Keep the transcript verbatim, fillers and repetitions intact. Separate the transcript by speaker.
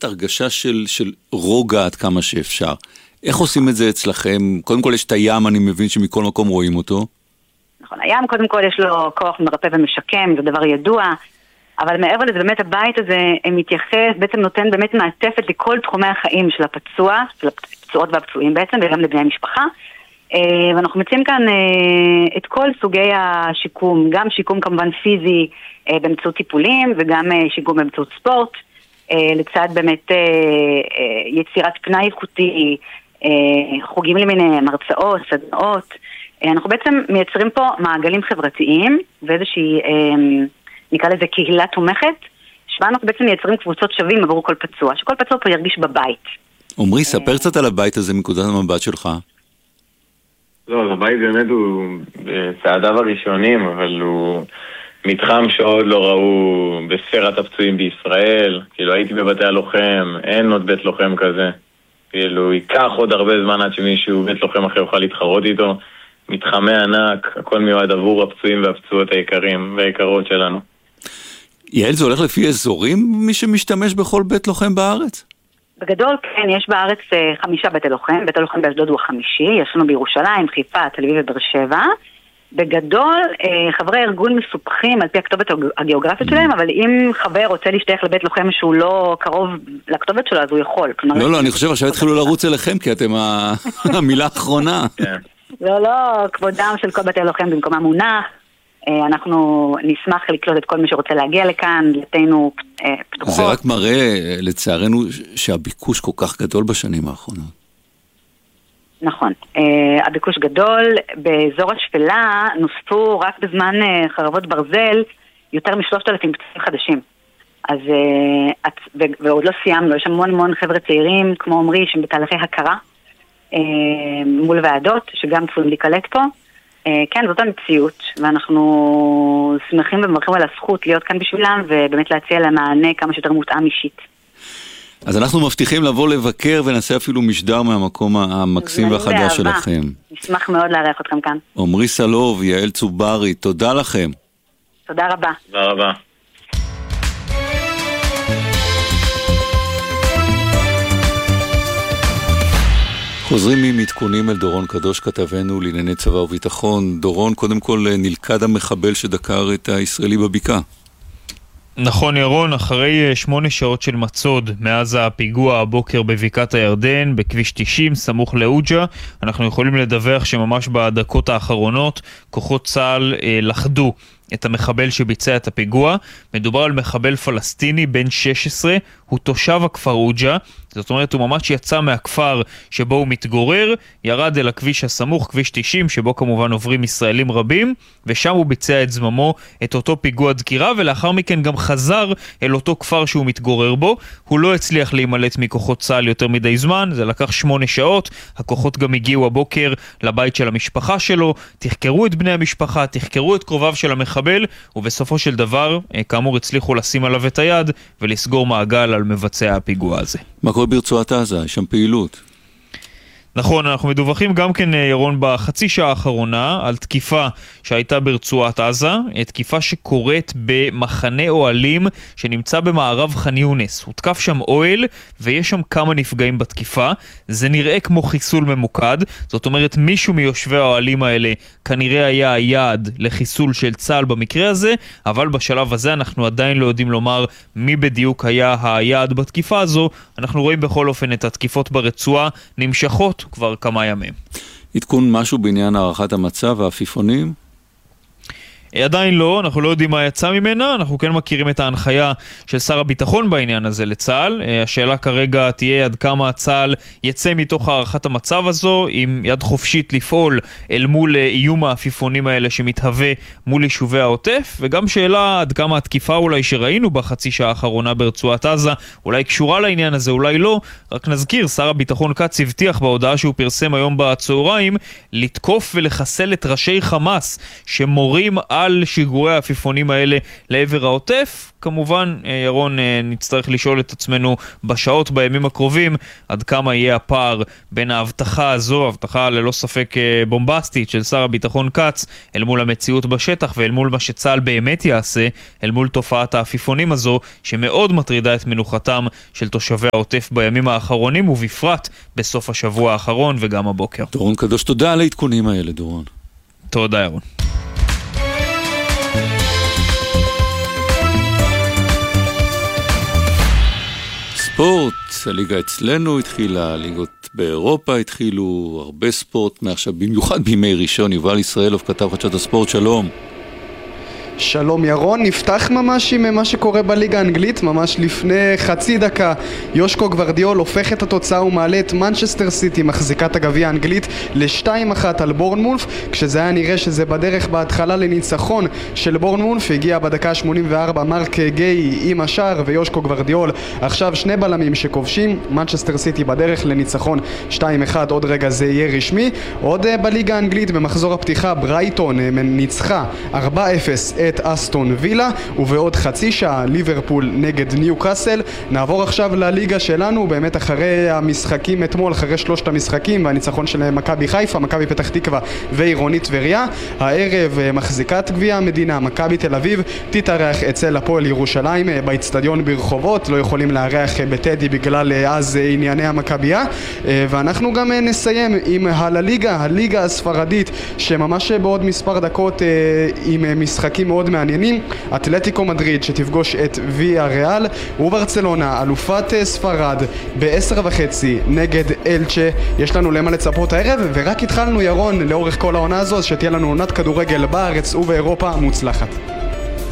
Speaker 1: יוצרת הרגשה של, של רוגע עד כמה שאפשר. איך עושים את זה אצלכם? קודם כל יש את הים, אני מבין שמכל מקום רואים אותו.
Speaker 2: נכון, הים קודם כל יש לו כוח מרפא ומשקם, זה דבר ידוע, אבל מעבר לזה באמת הבית הזה מתייחס, בעצם נותן באמת מעטפת לכל תחומי החיים של הפצוע, של הפצועות והפצועים בעצם, וגם לבני המשפחה. ואנחנו מציעים כאן את כל סוגי השיקום, גם שיקום כמובן פיזי באמצעות טיפולים, וגם שיקום באמצעות ספורט, לצד באמת יצירת פנאי איכותי, חוגים למיניהם, הרצאות, סדנאות. אנחנו בעצם מייצרים פה מעגלים חברתיים, ואיזושהי, נקרא לזה קהילה תומכת, שבה אנחנו בעצם מייצרים קבוצות שווים עבור כל פצוע, שכל פצוע פה ירגיש בבית.
Speaker 1: עומרי, ספר קצת על הבית הזה מנקודת המבט שלך.
Speaker 3: לא, הבית באמת הוא צעדיו הראשונים, אבל הוא מתחם שעוד לא ראו בספירת הפצועים בישראל. כאילו הייתי בבתי הלוחם, אין עוד בית לוחם כזה. כאילו ייקח עוד הרבה זמן עד שמישהו בית לוחם אחר יוכל להתחרות איתו. מתחמי ענק, הכל מיועד עבור הפצועים והפצועות היקרים והיקרות שלנו.
Speaker 1: יעל, זה הולך לפי אזורים מי שמשתמש בכל בית לוחם בארץ?
Speaker 2: בגדול, כן, יש בארץ חמישה בתי לוחם, בית הלוחם באשדוד הוא החמישי, יש לנו בירושלים, חיפה, תל אביב ובאר שבע. בגדול, חברי ארגון מסופחים על פי הכתובת הגיאוגרפית שלהם, אבל אם חבר רוצה להשתייך לבית לוחם שהוא לא קרוב לכתובת שלו, אז הוא יכול.
Speaker 1: לא, לא, אני חושב עכשיו התחילו לרוץ אליכם, כי אתם המילה האחרונה.
Speaker 2: לא, לא, כבודם של כל בתי לוחם במקומה מונח. אנחנו נשמח לקלוט את כל מי שרוצה להגיע לכאן, דלתנו פתוחות.
Speaker 1: זה רק מראה, לצערנו, שהביקוש כל כך גדול בשנים האחרונות.
Speaker 2: נכון. הביקוש גדול, באזור השפלה נוספו רק בזמן חרבות ברזל יותר משלושת אלפים פצועים חדשים. אז, ועוד לא סיימנו, יש המון המון חבר'ה צעירים, כמו אומרי, שהם בתהליכי הכרה, מול ועדות, שגם צפויים להיקלט פה. כן, זאת המציאות, ואנחנו שמחים ומברכים על הזכות להיות כאן בשבילם, ובאמת להציע להם מענה כמה שיותר מותאם אישית.
Speaker 1: אז אנחנו מבטיחים לבוא לבקר, ונעשה אפילו משדר מהמקום המקסים והחדש שלכם.
Speaker 2: נשמח מאוד לארח אתכם כאן.
Speaker 1: עומרי סלוב, יעל צוברי, תודה לכם.
Speaker 2: תודה רבה.
Speaker 3: תודה רבה.
Speaker 1: חוזרים ממתכונים אל דורון קדוש, כתבנו לענייני צבא וביטחון. דורון, קודם כל נלכד המחבל שדקר את הישראלי בבקעה.
Speaker 4: נכון ירון, אחרי שמונה שעות של מצוד מאז הפיגוע הבוקר בבקעת הירדן, בכביש תשעים, סמוך לאוג'ה, אנחנו יכולים לדווח שממש בדקות האחרונות כוחות צה"ל אה, לחדו את המחבל שביצע את הפיגוע. מדובר על מחבל פלסטיני בן שש עשרה, הוא תושב הכפר אוג'ה, זאת אומרת הוא ממש יצא מהכפר שבו הוא מתגורר, ירד אל הכביש הסמוך, כביש תשעים, שבו כמובן עוברים ישראלים רבים, ושם הוא ביצע את זממו, את אותו פיגוע דקירה, ולאחר מכן גם חזר אל אותו כפר שהוא מתגורר בו. הוא לא הצליח להימלט מכוחות צה"ל יותר מדי זמן, זה לקח שמונה שעות, הכוחות גם הגיעו הבוקר לבית של המשפחה שלו, תחקרו את בני המשפחה, תחקרו את קרוביו של המחבל, ובסופו של דבר, כאמור, הצליחו לשים עליו את היד ולסגור מעגל על מבצע הפיגוע הזה.
Speaker 1: מה קורה ברצועת עזה? יש שם פעילות.
Speaker 4: נכון, אנחנו מדווחים גם כן, ירון, בחצי שעה האחרונה על תקיפה שהייתה ברצועת עזה, תקיפה שקורית במחנה אוהלים שנמצא במערב ח'אן יונס. הותקף שם אוהל ויש שם כמה נפגעים בתקיפה. זה נראה כמו חיסול ממוקד, זאת אומרת מישהו מיושבי האוהלים האלה כנראה היה היעד לחיסול של צה"ל במקרה הזה, אבל בשלב הזה אנחנו עדיין לא יודעים לומר מי בדיוק היה היעד בתקיפה הזו. אנחנו רואים בכל אופן את התקיפות ברצועה נמשכות כבר כמה ימים.
Speaker 1: עדכון משהו בעניין הערכת המצב והעפיפונים?
Speaker 4: עדיין לא, אנחנו לא יודעים מה יצא ממנה, אנחנו כן מכירים את ההנחיה של שר הביטחון בעניין הזה לצה"ל. השאלה כרגע תהיה עד כמה צה"ל יצא מתוך הערכת המצב הזו, עם יד חופשית לפעול אל מול איום העפיפונים האלה שמתהווה מול יישובי העוטף, וגם שאלה עד כמה התקיפה אולי שראינו בחצי שעה האחרונה ברצועת עזה, אולי קשורה לעניין הזה, אולי לא. רק נזכיר, שר הביטחון כץ הבטיח בהודעה שהוא פרסם היום בצהריים, לתקוף ולחסל את ראשי חמאס שמורים על על שיגורי העפיפונים האלה לעבר העוטף. כמובן, ירון, נצטרך לשאול את עצמנו בשעות בימים הקרובים עד כמה יהיה הפער בין ההבטחה הזו, הבטחה ללא ספק בומבסטית של שר הביטחון קץ, אל מול המציאות בשטח ואל מול מה שצה"ל באמת יעשה, אל מול תופעת העפיפונים הזו שמאוד מטרידה את מנוחתם של תושבי העוטף בימים האחרונים ובפרט בסוף השבוע האחרון וגם הבוקר.
Speaker 1: דורון קדוש, תודה על העדכונים האלה, דורון.
Speaker 4: תודה, ירון.
Speaker 1: ספורט, הליגה אצלנו התחילה, הליגות באירופה התחילו, הרבה ספורט מעכשיו, במיוחד בימי ראשון. יובל ישראלוב, כתב חדשות הספורט, שלום.
Speaker 5: שלום ירון, נפתח ממש עם מה שקורה בליגה האנגלית. ממש לפני חצי דקה יושקו גוורדיול הופך את התוצאה ומעלה את מנצ'סטר סיטי, מחזיקת הגביע האנגלית, ל-שתיים אחת על בורנמות'. כשזה היה נראה שזה בדרך בהתחלה לניצחון של בורנמות', הגיע בדקה שמונים וארבע מרק גיי עם השער ויושקו גוורדיול. עכשיו שני בלמים שכובשים, מנצ'סטר סיטי בדרך לניצחון שתיים אחת, עוד רגע זה יהיה רשמי. עוד בליגה האנגלית במחזור הפתיחה ברייטון ניצחה ארבע אפס את אסטון וילה, ובעוד חצי שעה ליברפול נגד ניוקאסל. נעבור עכשיו לליגה שלנו, באמת אחרי המשחקים אתמול, אחרי שלושת המשחקים והניצחון של מכבי חיפה, מכבי פתח תקווה ועירוני טבריה. הערב מחזיקת גביע המדינה, מכבי תל אביב, תתארח אצל הפועל ירושלים באצטדיון ברחובות. לא יכולים לארח בטדי בגלל אז ענייני המכבייה. ואנחנו גם נסיים עם הליגה, הליגה הספרדית, שממש בעוד מספר דקות עם משחקים מאוד מעניינים. אתלטיקו מדריד שתפגוש את ויה ריאל, וברצלונה אלופת ספרד ב-עשר וחצי נגד אלצ'ה. יש לנו למה לצפות הערב, ורק התחלנו ירון לאורך כל העונה הזו, שתהיה לנו עונת כדורגל בארץ ובאירופה מוצלחת.